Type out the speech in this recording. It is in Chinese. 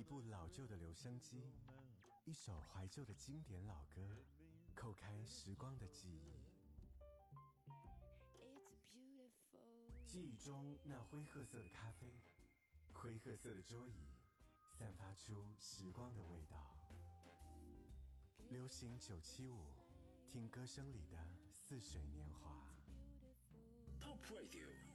部老旧的留声机，一首怀旧的经典老歌，叩开时光的记忆。记忆中那灰褐色的咖啡，灰褐色的桌椅，散发出时光的味道。流行975，听歌声里的似水年华。 Top Radio